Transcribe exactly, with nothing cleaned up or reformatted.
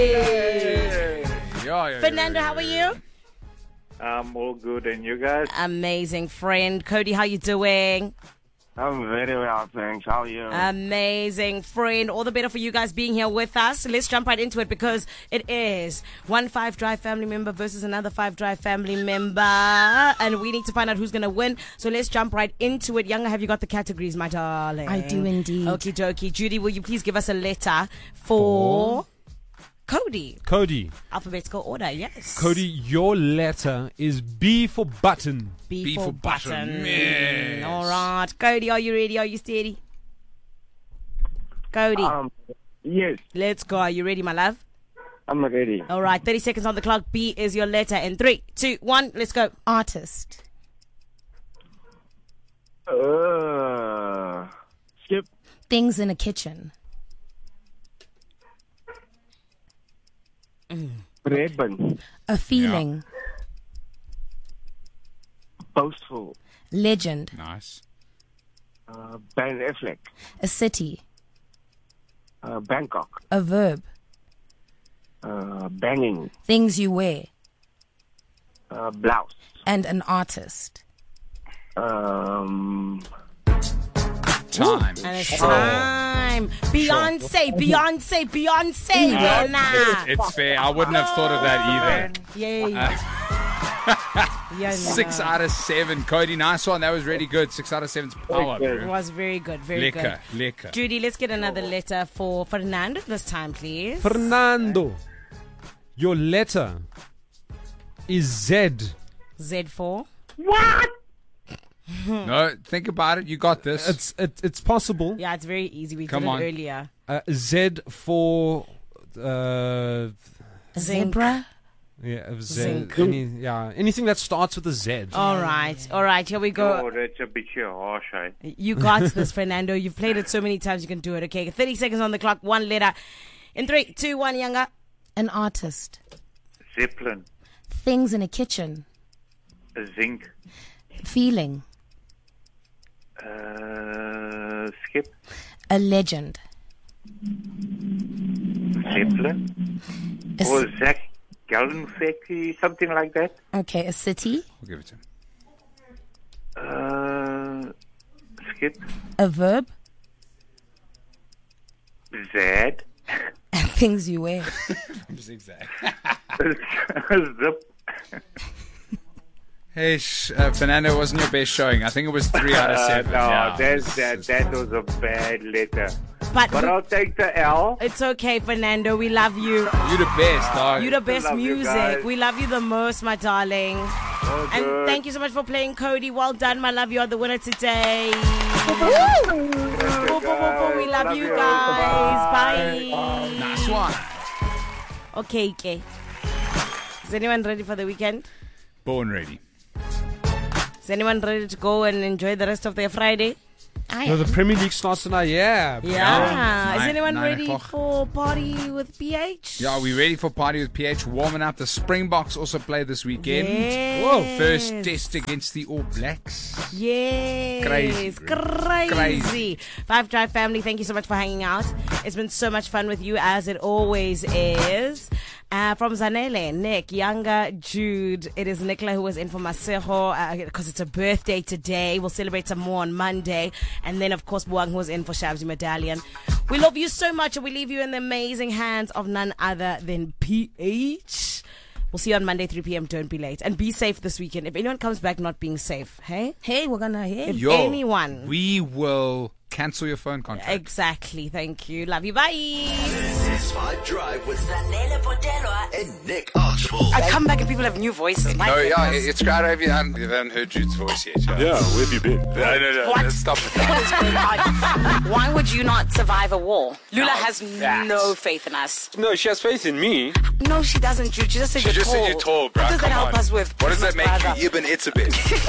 Hey. Yeah, yeah, Fernando, yeah, how are yeah. you? I'm all good, and you guys? Amazing, friend. Cody, how you doing? I'm very well, thanks. How are you? Amazing, friend. All the better for you guys being here with us. Let's jump right into it because it is one Five Drive family member versus another Five Drive family member. And we need to find out who's going to win. So let's jump right into it. Younger, have you got the categories, my darling? I do indeed. Okie dokie. Judy, will you please give us a letter for... Cody. Cody. Alphabetical order, yes. Cody, your letter is B for button. B, B for, for button. button, yes. All right. Cody, are you ready? Are you steady? Cody, Um, yes, let's go. Are you ready, my love? I'm ready. All right. thirty seconds on the clock. B is your letter. In three, two, one, let's go. Artist. Uh, skip. Things in a kitchen. Red bun. A feeling. Boastful. Legend. Nice. Uh, Ben Affleck. A city. Uh, Bangkok. A verb. Uh, banging. Things you wear. Uh, blouse. And an artist. Um, Time. And it's time. Beyonce, Beyonce, Beyonce. Uh, Nah. it's, it's fair. I wouldn't have thought of that either. Yay. Yeah, Six nah. out of seven. Cody, nice one. That was really good. Six out of seven's power, Thank you. It bro. was very good, very Lekker, good. lekker. Judy, let's get another letter for Fernando this time, please. Fernando, your letter is Z. Z for? No, think about it. You got this. It's it, it's possible. Yeah, it's very easy. We Come did it on. earlier. Uh, Z for uh, A Zinc. zebra. yeah, Z. Zinc. Any, yeah, anything that starts with a Z. All right, all right. Here we go. oh, that's a bit harsh, eh? You got this, Fernando. You've played it so many times. You can do it. Okay, thirty seconds on the clock. One letter. In three, two, one. Younger. An artist. Zeppelin. Things in a kitchen. A zinc. Feeling. Uh, skip. A legend. Zeppelin. A Or c- Zach Galifianakis, something like that. okay, a city. We'll give it to him. Uh, skip. A verb. Zed. And things you wear. Zigzag. Zip. Hey, sh- uh, Fernando, it wasn't your best showing. I think it was three out of Uh, seven. no, yeah. that's, that, that was a bad letter. But But I'll take the L. it's okay, Fernando. We love you. You're the best, dog. You're the best love you music. guys. We love you the most, my darling. All And good. thank you so much for playing, Cody. Well done, my love. You are the winner today. Woo, woo, woo, woo. We love, Love you you. guys. Bye. Bye. Nice one. Okay, okay. Is anyone ready for the weekend? Born ready. Is anyone ready to go and enjoy the rest of their Friday? I No, am. the Premier League starts tonight. Yeah. Yeah. Is Nine- anyone nine ready o'clock. for party with P H? Yeah, we ready for party with P H? Warming up. The Springboks also play this weekend. Yes. Whoa. First test against the All Blacks. Yes. Crazy, Crazy. Crazy. Five Drive family, thank you so much for hanging out. It's been so much fun with you, as it always is. Uh, from Zanele, Nick, Younger, Jude. It is Nicola who was in for Masejo because uh, it's a birthday today. We'll celebrate some more on Monday. And then, of course, Buang who was in for Shabzi Medallion. We love you so much, and we leave you in the amazing hands of none other than P H. We'll see you on Monday, three p.m. Don't be late. And be safe this weekend. If anyone comes back not being safe, hey? Hey, we're gonna hey. If Yo, anyone. we will cancel your phone contract. Exactly. Thank you. Love you. Bye. This is Five Drive with Zanele Potelwa and Nick Archibald. I come back and people have new voices. My No, yeah, goodness. it- it's great. Have you haven't, you haven't heard Jude's voice yet? Yeah, where have you been? No, no, no. What? Let's stop it. What is going on? Why would you not survive a war? Lula Now has that- no faith in us. No, she has faith in me. No, she doesn't, Jude. She just said She you're just tall. said you're tall, bro. What does that Come help on. us with? What does that make brother? you? Ibn Itzebit.